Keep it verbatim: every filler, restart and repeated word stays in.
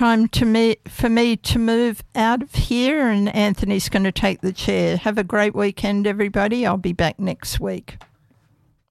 time to me for me to move out of here, and Anthony's going to take the chair. Have a great weekend, everybody. I'll be back next week.